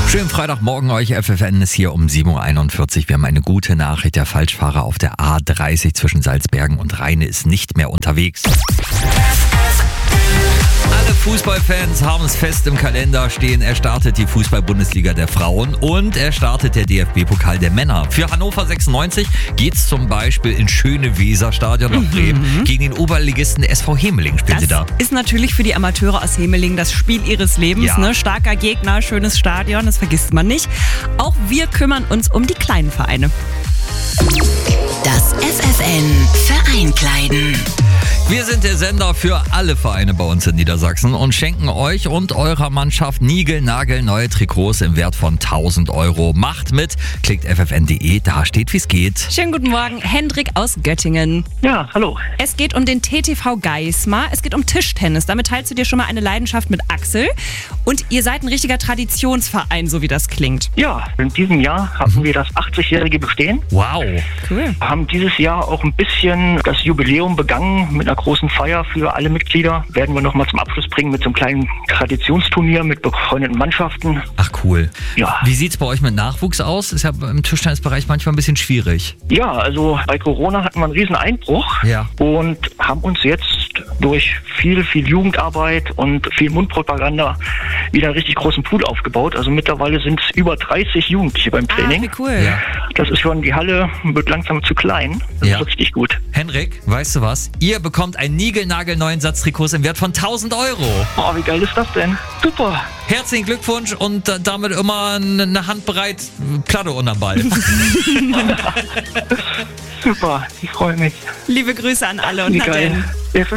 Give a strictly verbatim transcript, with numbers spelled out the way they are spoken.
Schönen Freitagmorgen euch, F F N ist hier um sieben Uhr einundvierzig. Wir haben eine gute Nachricht, der Falschfahrer auf der A dreißig zwischen Salzbergen und Rheine ist nicht mehr unterwegs. Alle Fußballfans haben es fest im Kalender stehen. Er startet die Fußball-Bundesliga der Frauen und er startet der D F B-Pokal der Männer. Für Hannover sechsundneunzig geht es zum Beispiel ins schöne Weserstadion nach Bremen. Mhm. Gegen den Oberligisten S V Hemeling spielen das sie da. Ist natürlich für die Amateure aus Hemeling das Spiel ihres Lebens. Ja. Ne? Starker Gegner, schönes Stadion, das vergisst man nicht. Auch wir kümmern uns um die kleinen Vereine. Das F F N Vereinkleiden. Wir sind der Sender für alle Vereine bei uns in Niedersachsen und schenken euch und eurer Mannschaft niegelnagelneue Trikots im Wert von tausend Euro. Macht mit, klickt f f n punkt d e, da steht, wie es geht. Schönen guten Morgen, Hendrik aus Göttingen. Ja, hallo. Es geht um den T T V Geismar, es geht um Tischtennis. Damit teilst du dir schon mal eine Leidenschaft mit Axel. Und ihr seid ein richtiger Traditionsverein, so wie das klingt. Ja, in diesem Jahr hatten wir das achtzigjährige Bestehen. Wow. Cool. Haben dieses Jahr auch ein bisschen das Jubiläum begangen mit einer großen Feier für alle Mitglieder. Werden wir nochmal zum Abschluss bringen mit so einem kleinen Traditionsturnier mit befreundeten Mannschaften. Ach cool. Ja. Wie sieht's bei euch mit Nachwuchs aus? Ist ja im Tischtennisbereich manchmal ein bisschen schwierig. Ja, also bei Corona hatten wir einen riesen Einbruch Ja. und haben uns jetzt durch viel, viel Jugendarbeit und viel Mundpropaganda wieder einen richtig großen Pool aufgebaut. Also mittlerweile sind es über dreißig Jugendliche beim Ah, Training. wie cool. Ja. Das ist schon, die Halle wird langsam zu klein. Das Ja. ist richtig gut. Henrik, weißt du was? Ihr bekommt einen niegelnagelneuen Satz Trikots im Wert von tausend Euro. Oh, wie geil ist das denn? Super. Herzlichen Glückwunsch und äh, damit immer eine Hand bereit, Platte unterm Ball. Super, ich freue mich. Liebe Grüße an alle und Wie na denn. geil.